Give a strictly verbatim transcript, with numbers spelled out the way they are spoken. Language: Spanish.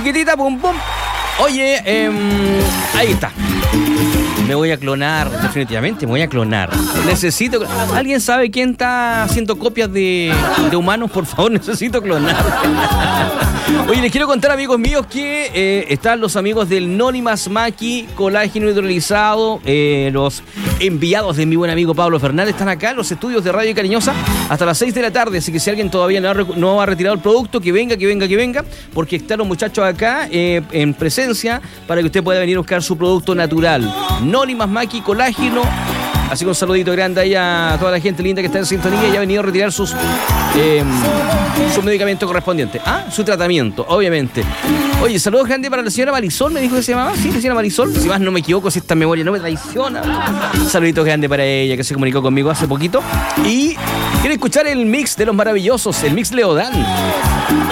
Chiquitita, pum, pum. Oye, eh, ahí está. Me voy a clonar, definitivamente, me voy a clonar. Necesito... ¿Alguien sabe quién está haciendo copias de, de humanos? Por favor, necesito clonar. Oye, les quiero contar, amigos míos, que eh, están los amigos del Nónimas Maki, colágeno hidrolizado, eh, los enviados de mi buen amigo Pablo Fernández están acá en los estudios de Radio Cariñosa hasta las seis de la tarde, así que si alguien todavía no ha, no ha retirado el producto, que venga, que venga, que venga, porque están los muchachos acá eh, en presencia para que usted pueda venir a buscar su producto natural. Nónimas Maki, colágeno. Así que un saludito grande ahí a toda la gente linda que está en sintonía y ha venido a retirar sus eh, su medicamento correspondiente. Ah, su tratamiento, obviamente. Oye, saludos grandes para la señora Marisol, me dijo que se llamaba. Sí, la señora Marisol. Si más no me equivoco, si esta memoria no me traiciona. Saluditos grandes para ella, que se comunicó conmigo hace poquito. Y quiere escuchar el mix de los maravillosos, el mix Leodán.